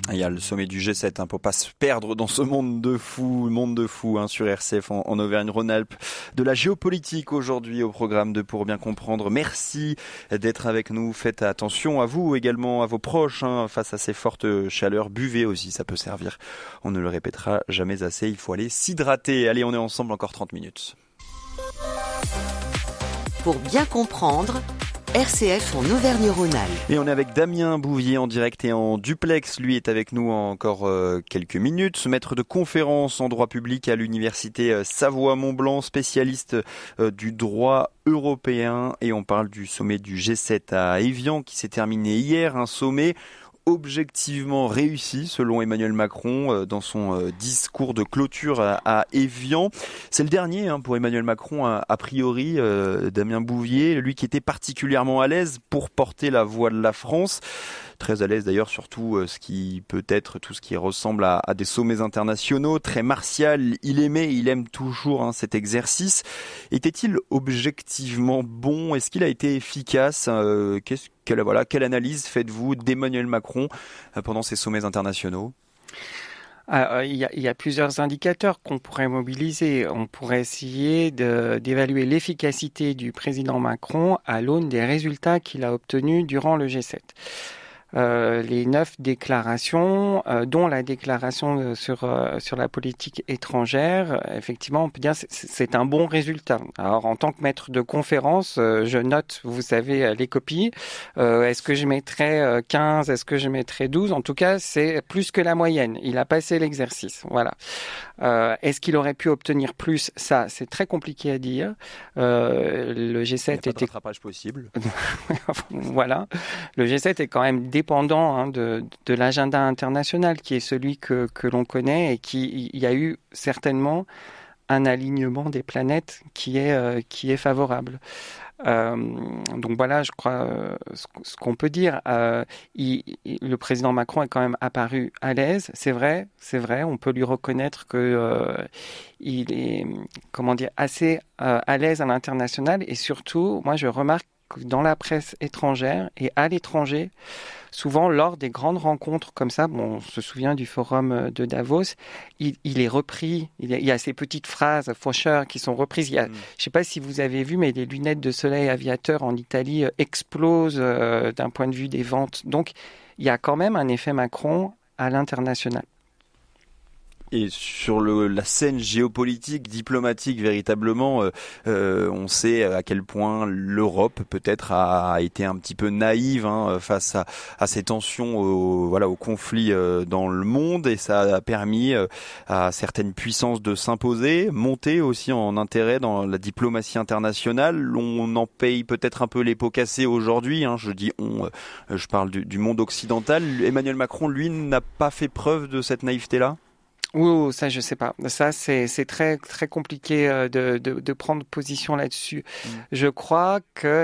Il y a le sommet du G7 pour pas se perdre dans ce monde de fous sur RCF en Auvergne-Rhône-Alpes. De la géopolitique aujourd'hui au programme de Pour bien comprendre. Merci d'être avec nous. Faites attention à vous également, à vos proches face à ces fortes chaleurs. Buvez aussi, ça peut servir. On ne le répétera jamais assez. Il faut aller s'hydrater. Allez, on est ensemble encore 30 minutes. Pour bien comprendre, RCF en Auvergne-Rhône-Alpes. Et on est avec Damien Bouvier en direct et en duplex. Lui est avec nous encore quelques minutes. Maître de conférence en droit public à l'université Savoie-Mont-Blanc, spécialiste du droit européen. Et on parle du sommet du G7 à Évian qui s'est terminé hier. Un sommet objectivement réussi selon Emmanuel Macron dans son discours de clôture à Évian. C'est le dernier pour Emmanuel Macron a priori, Damien Bouvier, lui qui était particulièrement à l'aise pour porter la voix de la France. Très à l'aise d'ailleurs sur tout ce qui peut être, tout ce qui ressemble à des sommets internationaux, très martial. Il aime toujours cet exercice. Était-il objectivement bon? Est-ce qu'il a été efficace? Quelle analyse faites-vous d'Emmanuel Macron pendant ces sommets internationaux? Il y a plusieurs indicateurs qu'on pourrait mobiliser. On pourrait essayer d'évaluer l'efficacité du président Macron à l'aune des résultats qu'il a obtenus durant le G7. Les 9 déclarations, dont la déclaration sur la politique étrangère, effectivement, on peut dire c'est un bon résultat. Alors, en tant que maître de conférence, je note, vous savez, les copies. Est-ce que je mettrais 15? Est-ce que je mettrais 12? En tout cas, c'est plus que la moyenne. Il a passé l'exercice. Voilà. Est-ce qu'il aurait pu obtenir plus? Ça, c'est très compliqué à dire. Le G7 il n'y a pas de rattrapage possible. Voilà. Le G7 est quand même dépendant de l'agenda international qui est celui que l'on connaît et il y a eu certainement un alignement des planètes qui est favorable. Donc voilà, je crois ce qu'on peut dire. Le président Macron est quand même apparu à l'aise, c'est vrai. On peut lui reconnaître que il est, assez à l'aise à l'international et surtout, moi je remarque que dans la presse étrangère et à l'étranger, souvent lors des grandes rencontres comme ça, on se souvient du forum de Davos, il est repris, il y a ces petites phrases faucheurs qui sont reprises. Je ne sais pas si vous avez vu, mais les lunettes de soleil aviateur en Italie explosent d'un point de vue des ventes. Donc, il y a quand même un effet Macron à l'international. Et sur la scène géopolitique, diplomatique, véritablement, on sait à quel point l'Europe peut-être a été un petit peu naïve face à ces tensions, au conflit dans le monde, et ça a permis à certaines puissances de s'imposer, monter aussi en intérêt dans la diplomatie internationale. On en paye peut-être un peu les pots cassés aujourd'hui. Je dis je parle du monde occidental. Emmanuel Macron, lui, n'a pas fait preuve de cette naïveté-là? Ça je sais pas. Ça c'est très très compliqué de prendre position là-dessus. Je crois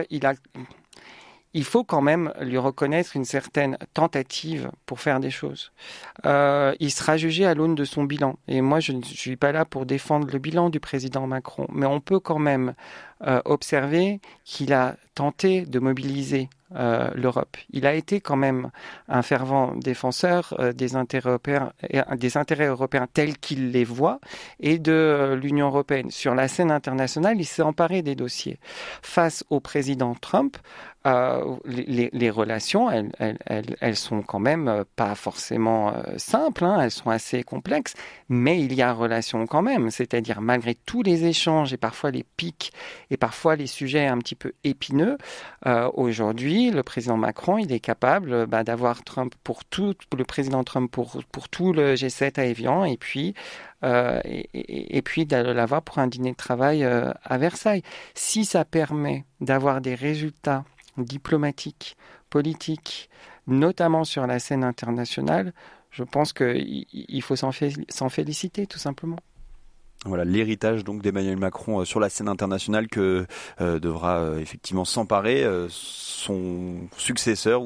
il faut quand même lui reconnaître une certaine tentative pour faire des choses. Il sera jugé à l'aune de son bilan. Et moi, je ne suis pas là pour défendre le bilan du président Macron. Mais on peut quand même observer qu'il a tenté de mobiliser l'Europe. Il a été quand même un fervent défenseur des intérêts européens tels qu'il les voit et de l'Union européenne. Sur la scène internationale, il s'est emparé des dossiers. Face au président Trump, les relations, elles sont quand même pas forcément simples, elles sont assez complexes, mais il y a relation quand même. C'est-à-dire, malgré tous les échanges et parfois les pics et parfois les sujets un petit peu épineux, aujourd'hui, le président Macron, il est capable d'avoir le président Trump pour tout le G7 à Évian et puis de l'avoir pour un dîner de travail à Versailles. Si ça permet d'avoir des résultats diplomatiques, politiques, notamment sur la scène internationale, je pense qu'il faut s'en féliciter tout simplement. Voilà l'héritage donc d'Emmanuel Macron sur la scène internationale que devra effectivement s'emparer son successeur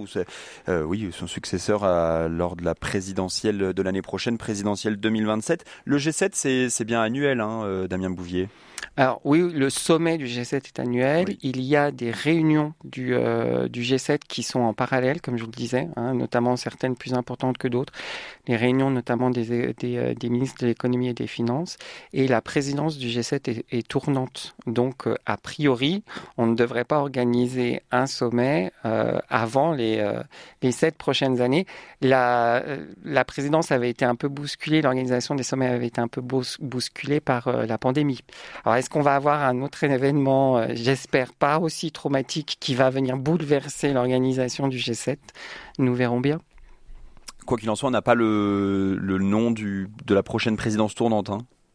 lors de la présidentielle de l'année prochaine, présidentielle 2027. Le G7 c'est bien annuel, Damien Bouvier. Alors oui, le sommet du G7 est annuel. Oui. Il y a des réunions du G7 qui sont en parallèle, comme je vous le disais, notamment certaines plus importantes que d'autres. Les réunions notamment des ministres de l'économie et des finances. Et la présidence du G7 est tournante. Donc a priori, on ne devrait pas organiser un sommet avant les 7 prochaines années. La présidence avait été un peu bousculée, l'organisation des sommets avait été un peu bousculée par la pandémie. Alors, est-ce qu'on va avoir un autre événement, j'espère pas aussi traumatique, qui va venir bouleverser l'organisation du G7 ? Nous verrons bien. Quoi qu'il en soit, on n'a pas le nom de la prochaine présidence tournante.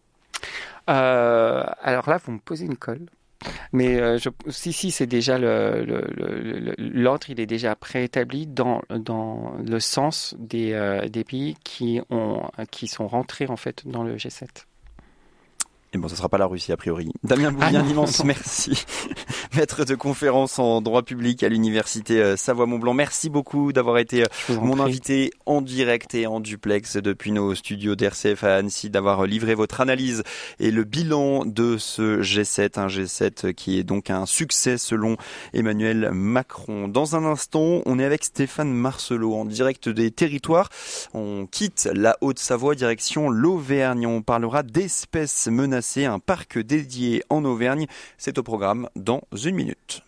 Alors là, vous me posez une colle. Mais si, c'est déjà l'ordre, il est déjà préétabli dans le sens des pays qui sont rentrés en fait dans le G7. Et bon, ça sera pas la Russie a priori. Damien Bouvien, immense merci. Maître de conférence en droit public à l'université Savoie-Mont-Blanc. Merci beaucoup d'avoir été mon invité en direct et en duplex depuis nos studios d'RCF à Annecy, d'avoir livré votre analyse et le bilan de ce G7, un G7 qui est donc un succès selon Emmanuel Macron. Dans un instant, on est avec Stéphane Marcelot en direct des territoires. On quitte la Haute-Savoie direction l'Auvergne. On parlera d'espèces menacées. Un parc dédié en Auvergne. C'est au programme dans une minute.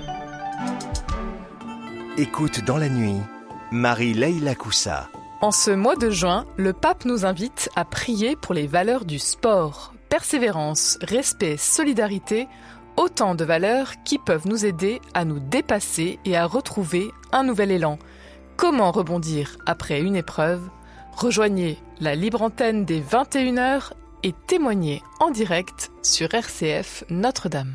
Écoute dans la nuit, Marie-Leila Coussa. En ce mois de juin, le pape nous invite à prier pour les valeurs du sport. Persévérance, respect, solidarité, autant de valeurs qui peuvent nous aider à nous dépasser et à retrouver un nouvel élan. Comment rebondir après une épreuve ? Rejoignez la libre antenne des 21h et témoignez en direct sur RCF Notre-Dame.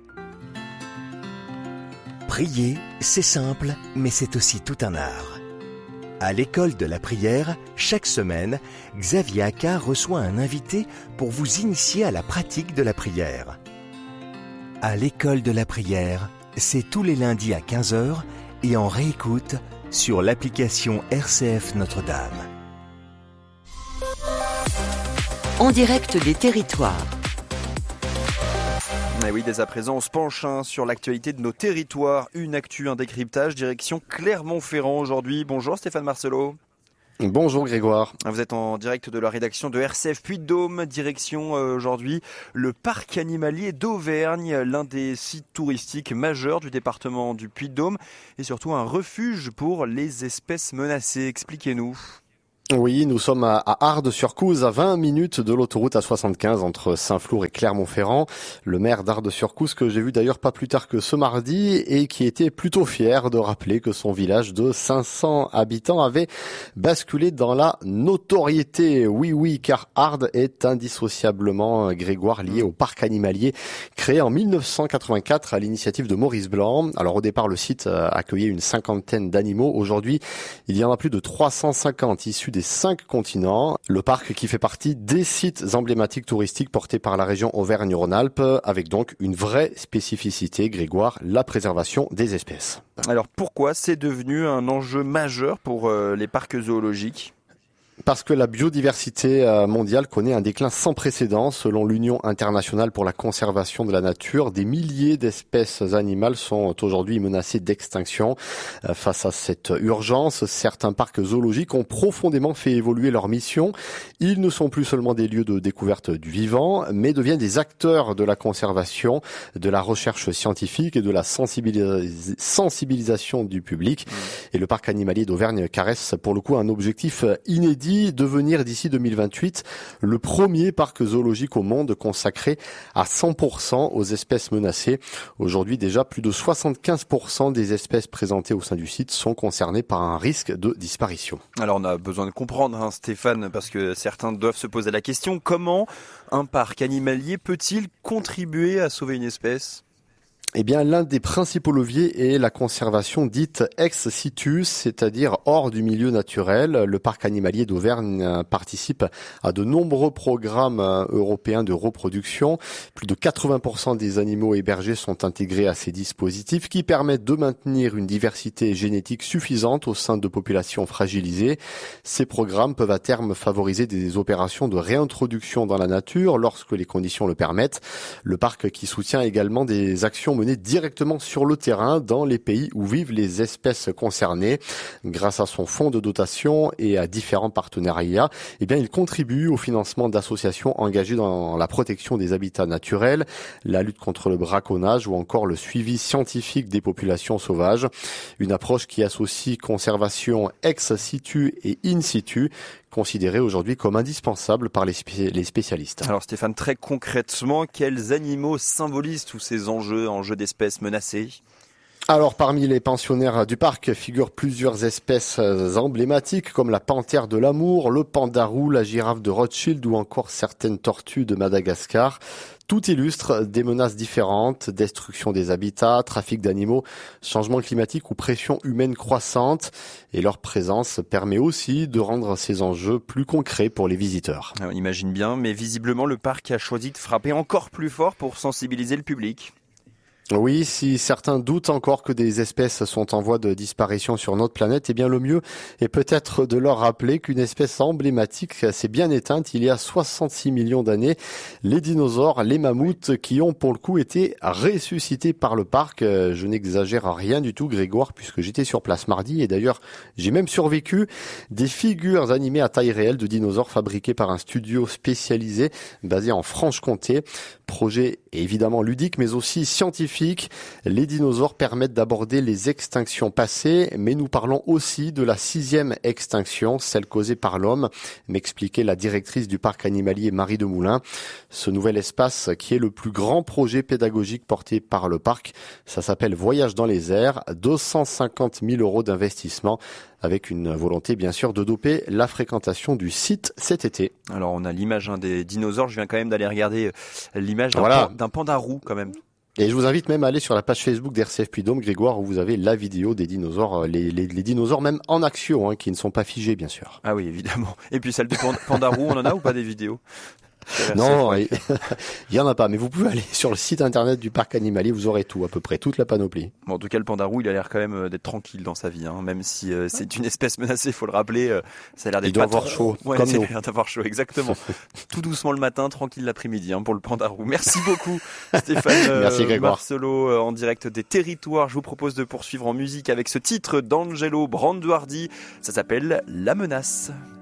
Prier, c'est simple, mais c'est aussi tout un art. À l'école de la prière, chaque semaine, Xavier Accard reçoit un invité pour vous initier à la pratique de la prière. À l'école de la prière, c'est tous les lundis à 15h et en réécoute sur l'application RCF Notre-Dame. En direct des territoires. Et oui, dès à présent, on se penche sur l'actualité de nos territoires. Une actu, un décryptage, direction Clermont-Ferrand aujourd'hui. Bonjour Stéphane Marcelot. Bonjour Grégoire. Vous êtes en direct de la rédaction de RCF Puy-de-Dôme. Direction aujourd'hui le parc animalier d'Auvergne, l'un des sites touristiques majeurs du département du Puy-de-Dôme et surtout un refuge pour les espèces menacées. Expliquez-nous. Oui, nous sommes à Ardes-sur-Couze, à 20 minutes de l'autoroute A75 entre Saint-Flour et Clermont-Ferrand. Le maire d'Ardes-sur-Couze, que j'ai vu d'ailleurs pas plus tard que ce mardi, et qui était plutôt fier de rappeler que son village de 500 habitants avait basculé dans la notoriété. Oui, car Ardes est indissociablement, Grégoire, lié au parc animalier créé en 1984 à l'initiative de Maurice Blanc. Alors au départ, le site accueillait une cinquantaine d'animaux. Aujourd'hui, il y en a plus de 350 issus des 5 continents. Le parc qui fait partie des sites emblématiques touristiques portés par la région Auvergne-Rhône-Alpes, avec donc une vraie spécificité, Grégoire, la préservation des espèces. Alors pourquoi c'est devenu un enjeu majeur pour les parcs zoologiques ? Parce que la biodiversité mondiale connaît un déclin sans précédent. Selon l'Union internationale pour la conservation de la nature, des milliers d'espèces animales sont aujourd'hui menacées d'extinction. Face à cette urgence, certains parcs zoologiques ont profondément fait évoluer leur mission. Ils ne sont plus seulement des lieux de découverte du vivant, mais deviennent des acteurs de la conservation, de la recherche scientifique et de la sensibilisation du public. Et le parc animalier d'Auvergne caresse pour le coup un objectif inédit, devenir d'ici 2028 le premier parc zoologique au monde consacré à 100% aux espèces menacées. Aujourd'hui déjà, plus de 75% des espèces présentées au sein du site sont concernées par un risque de disparition. Alors on a besoin de comprendre, Stéphane, parce que certains doivent se poser la question, comment un parc animalier peut-il contribuer à sauver une espèce ? Eh bien, l'un des principaux leviers est la conservation dite ex situ, c'est-à-dire hors du milieu naturel. Le parc animalier d'Auvergne participe à de nombreux programmes européens de reproduction. Plus de 80% des animaux hébergés sont intégrés à ces dispositifs qui permettent de maintenir une diversité génétique suffisante au sein de populations fragilisées. Ces programmes peuvent à terme favoriser des opérations de réintroduction dans la nature lorsque les conditions le permettent. Le parc qui soutient également des actions menées directement sur le terrain dans les pays où vivent les espèces concernées. Grâce à son fonds de dotation et à différents partenariats, eh bien, il contribue au financement d'associations engagées dans la protection des habitats naturels, la lutte contre le braconnage ou encore le suivi scientifique des populations sauvages. Une approche qui associe conservation ex situ et in situ, considérée aujourd'hui comme indispensable par les spécialistes. Alors Stéphane, très concrètement, quels animaux symbolisent tous ces enjeux d'espèces menacées ? Alors, parmi les pensionnaires du parc figurent plusieurs espèces emblématiques comme la panthère de l'amour, le pandarou, la girafe de Rothschild ou encore certaines tortues de Madagascar. Tout illustre des menaces différentes, destruction des habitats, trafic d'animaux, changement climatique ou pression humaine croissante. Et leur présence permet aussi de rendre ces enjeux plus concrets pour les visiteurs. On imagine bien, mais visiblement le parc a choisi de frapper encore plus fort pour sensibiliser le public. Oui, si certains doutent encore que des espèces sont en voie de disparition sur notre planète, eh bien le mieux est peut-être de leur rappeler qu'une espèce emblématique s'est bien éteinte il y a 66 millions d'années. Les dinosaures, les mammouths qui ont pour le coup été ressuscités par le parc. Je n'exagère rien du tout, Grégoire, puisque j'étais sur place mardi et d'ailleurs j'ai même survécu. Des figures animées à taille réelle de dinosaures fabriquées par un studio spécialisé basé en Franche-Comté. Projet évidemment ludique mais aussi scientifique. Les dinosaures permettent d'aborder les extinctions passées, mais nous parlons aussi de la 6e extinction, celle causée par l'homme, m'expliquait la directrice du parc animalier Marie Demoulin. Ce nouvel espace, qui est le plus grand projet pédagogique porté par le parc, ça s'appelle Voyage dans les airs, 250 000 € d'investissement, avec une volonté bien sûr de doper la fréquentation du site cet été. Alors on a l'image des dinosaures, je viens quand même d'aller regarder l'image d'un pandarou quand même. Et je vous invite même à aller sur la page Facebook d'RCF Puy-de-Dôme, Grégoire, où vous avez la vidéo des dinosaures, les dinosaures même en action, qui ne sont pas figés, bien sûr. Ah oui, évidemment. Et puis celle de pandarou, on en a ou pas des vidéos ? Non, il y en a pas, mais vous pouvez aller sur le site internet du parc animalier, vous aurez tout, à peu près, toute la panoplie. Bon, en tout cas, le pandarou, il a l'air quand même d'être tranquille dans sa vie, même si c'est une espèce menacée, faut le rappeler, ça a l'air d'être il doit avoir chaud, ouais, comme nous. Il doit avoir chaud, exactement. Tout doucement le matin, tranquille l'après-midi, pour le pandarou. Merci beaucoup, Stéphane. Merci, Grégoire. Marcelo, en direct des territoires. Je vous propose de poursuivre en musique avec ce titre d'Angelo Branduardi. Ça s'appelle La Menace.